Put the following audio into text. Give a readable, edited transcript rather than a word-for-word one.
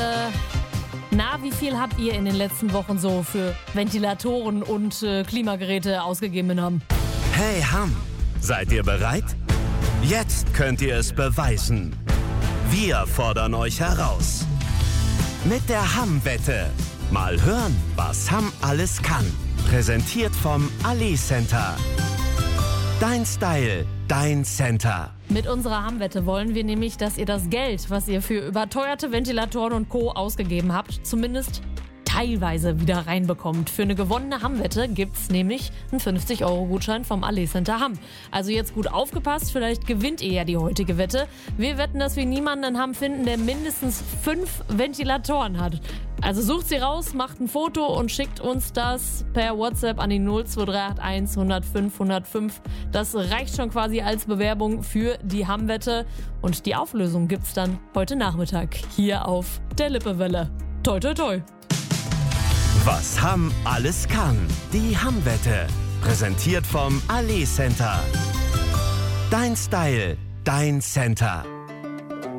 Lippewelle. Na, wie viel habt ihr in den letzten Wochen so für Ventilatoren und Klimageräte ausgegeben in Hamm? Hey Hamm, seid ihr bereit? Jetzt könnt ihr es beweisen. Wir fordern euch heraus. Mit der Hamm-Wette. Mal hören, was Hamm alles kann. Präsentiert vom Ali Center. Dein Style, dein Center. Mit unserer Hamm-Wette wollen wir nämlich, dass ihr das Geld, was ihr für überteuerte Ventilatoren und Co. ausgegeben habt, zumindest teilweise wieder reinbekommt. Für eine gewonnene Hamm-Wette gibt's nämlich einen 50-Euro-Gutschein vom Ali Center Hamm. Also jetzt gut aufgepasst, vielleicht gewinnt ihr ja die heutige Wette. Wir wetten, dass wir niemanden in Hamm finden, der mindestens 5 Ventilatoren hat. Also sucht sie raus, macht ein Foto und schickt uns das per WhatsApp an die 02381 105 105. Das reicht schon quasi als Bewerbung für die Hamm-Wette. Und die Auflösung gibt's dann heute Nachmittag hier auf der Lippewelle. Toi, toi, toi. Was Hamm alles kann. Die Hamm-Wette. Präsentiert vom Ali Center. Dein Style, dein Center.